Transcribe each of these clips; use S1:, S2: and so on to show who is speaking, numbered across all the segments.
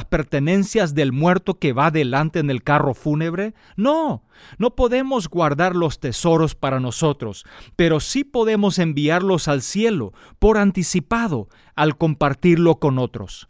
S1: pertenencias del muerto que va delante en el carro fúnebre? No podemos guardar los tesoros para nosotros, pero sí podemos enviarlos al cielo por anticipado al compartirlo con otros.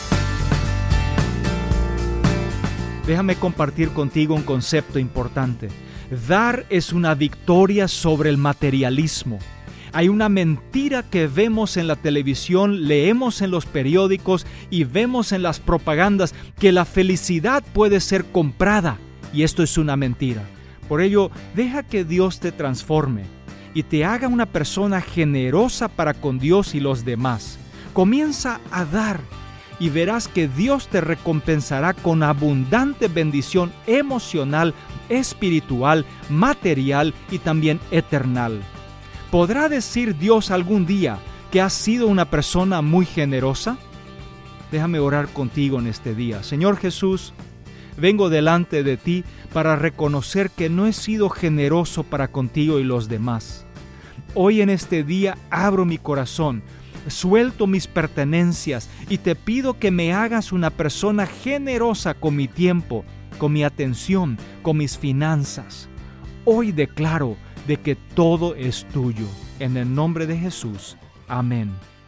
S1: Déjame compartir contigo un concepto importante. Dar es una victoria sobre el materialismo. Hay una mentira que vemos en la televisión, leemos en los periódicos y vemos en las propagandas que la felicidad puede ser comprada, y esto es una mentira. Por ello, deja que Dios te transforme y te haga una persona generosa para con Dios y los demás. Comienza a dar y verás que Dios te recompensará con abundante bendición emocional, espiritual, material y también eternal. ¿Podrá decir Dios algún día que has sido una persona muy generosa? Déjame orar contigo en este día. Señor Jesús, vengo delante de ti para reconocer que no he sido generoso para contigo y los demás. Hoy en este día abro mi corazón, suelto mis pertenencias y te pido que me hagas una persona generosa con mi tiempo, con mi atención, con mis finanzas. Hoy declaro de que todo es tuyo. En el nombre de Jesús. Amén.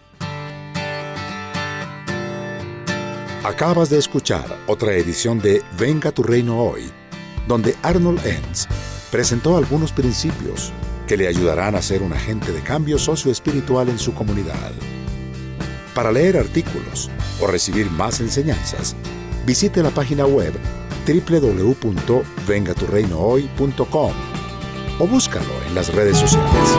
S2: Acabas de escuchar otra edición de Venga tu Reino Hoy, donde Arnold Enns presentó algunos principios que le ayudarán a ser un agente de cambio socioespiritual en su comunidad. Para leer artículos o recibir más enseñanzas, visite la página web www.vengaturreinohoy.com o búscalo en las redes sociales.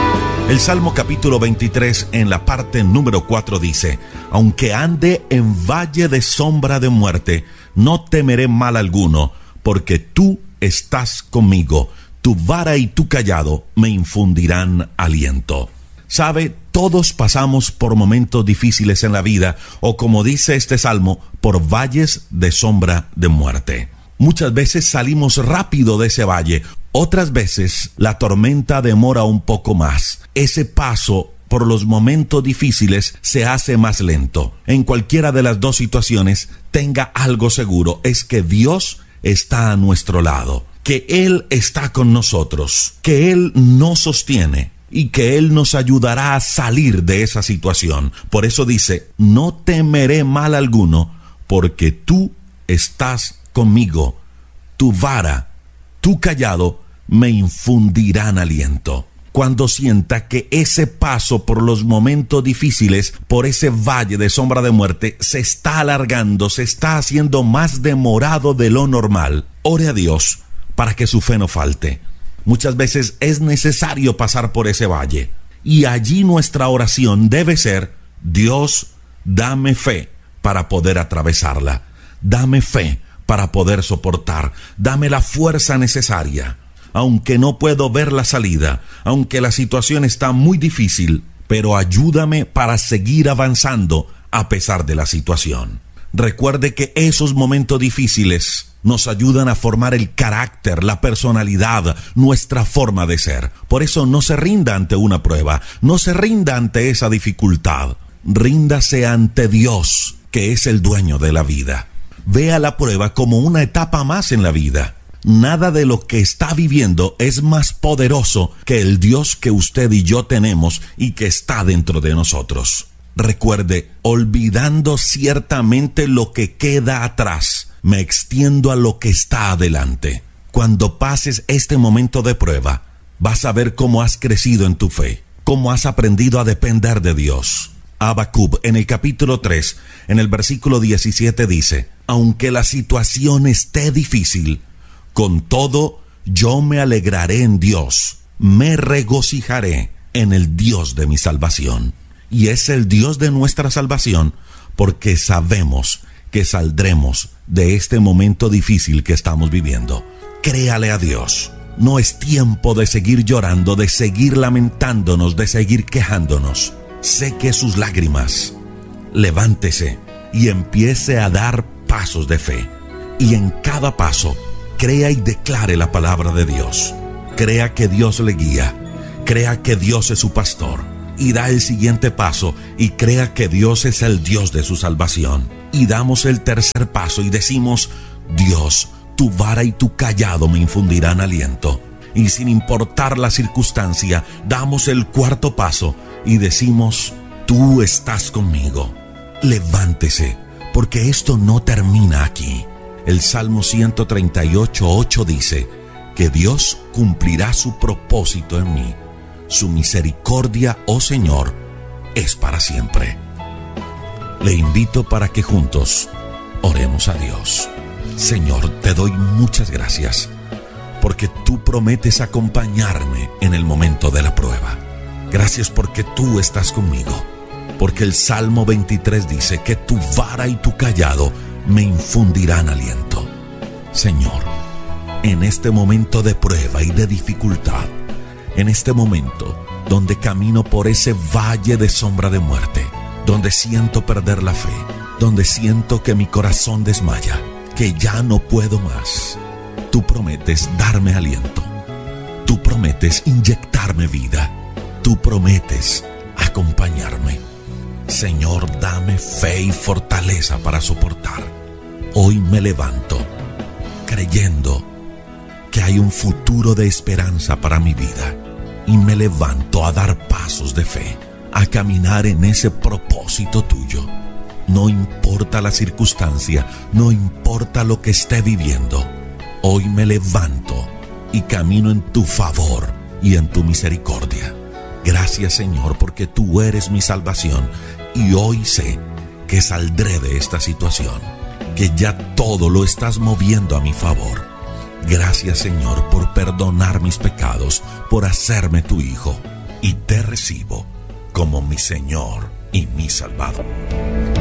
S3: El Salmo capítulo 23 en la parte número 4 dice: aunque ande en valle de sombra de muerte, no temeré mal alguno, porque tú estás conmigo, tu vara y tu cayado me infundirán aliento. Sabe, todos pasamos por momentos difíciles en la vida, o como dice este salmo, por valles de sombra de muerte. Muchas veces salimos rápido de ese valle, otras veces la tormenta demora un poco más. Ese paso por los momentos difíciles se hace más lento. En cualquiera de las dos situaciones, tenga algo seguro, es que Dios está a nuestro lado, que Él está con nosotros, que Él nos sostiene y que Él nos ayudará a salir de esa situación. Por eso dice: no temeré mal alguno, porque tú estás conmigo, tu vara, tu cayado me infundirán aliento. Cuando sienta que ese paso por los momentos difíciles, por ese valle de sombra de muerte, se está alargando, se está haciendo más demorado de lo normal, ore a Dios para que su fe no falte. Muchas veces es necesario pasar por ese valle, y allí nuestra oración debe ser: Dios, dame fe para poder atravesarla, dame fe para poder soportar, dame la fuerza necesaria. Aunque no puedo ver la salida, aunque la situación está muy difícil, pero ayúdame para seguir avanzando a pesar de la situación. Recuerde que esos momentos difíciles nos ayudan a formar el carácter, la personalidad, nuestra forma de ser. Por eso no se rinda ante una prueba, no se rinda ante esa dificultad. Ríndase ante Dios, que es el dueño de la vida. Vea la prueba como una etapa más en la vida. Nada de lo que está viviendo es más poderoso que el Dios que usted y yo tenemos y que está dentro de nosotros. Recuerde, olvidando ciertamente lo que queda atrás, me extiendo a lo que está adelante. Cuando pases este momento de prueba, vas a ver cómo has crecido en tu fe, cómo has aprendido a depender de Dios. Habacuc, en el capítulo 3, en el versículo 17 dice: aunque la situación esté difícil, con todo yo me alegraré en Dios, me regocijaré en el Dios de mi salvación. Y es el Dios de nuestra salvación, porque sabemos que saldremos de este momento difícil que estamos viviendo. Créale a Dios. No es tiempo de seguir llorando, de seguir lamentándonos, de seguir quejándonos. Seque sus lágrimas, levántese y empiece a dar pasos de fe. Y en cada paso, crea y declare la palabra de Dios. Crea que Dios le guía. Crea que Dios es su pastor. y da el siguiente paso y crea que Dios es el Dios de su salvación. Y damos el tercer paso y decimos: Dios, tu vara y tu cayado me infundirán aliento. Y sin importar la circunstancia, damos el cuarto paso y decimos: tú estás conmigo. Levántese, porque esto no termina aquí. El Salmo 138:8 dice que Dios cumplirá su propósito en mí. Su misericordia, oh Señor, es para siempre. Le invito para que juntos oremos a Dios. Señor, te doy muchas gracias, porque tú prometes acompañarme en el momento de la prueba. Gracias porque tú estás conmigo, porque el Salmo 23 dice que tu vara y tu cayado me infundirán aliento. Señor, en este momento de prueba y de dificultad, en este momento donde camino por ese valle de sombra de muerte, donde siento perder la fe, donde siento que mi corazón desmaya, que ya no puedo más, tú prometes darme aliento, tú prometes inyectarme vida, tú prometes acompañarme. Señor, dame fe y fortaleza para soportar. Hoy me levanto creyendo que hay un futuro de esperanza para mi vida, y me levanto a dar pasos de fe, a caminar en ese propósito tuyo. No importa la circunstancia, no importa lo que esté viviendo, hoy me levanto y camino en tu favor y en tu misericordia. Gracias, Señor, porque tú eres mi salvación, y hoy sé que saldré de esta situación, que ya todo lo estás moviendo a mi favor. Gracias, Señor, por perdonar mis pecados, por hacerme tu hijo, y te recibo como mi Señor y mi Salvador.